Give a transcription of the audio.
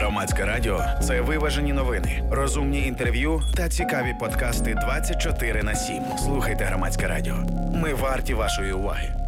Громадське радіо – це виважені новини, розумні інтерв'ю та цікаві подкасти 24/7. Слухайте Громадське радіо. Ми варті вашої уваги.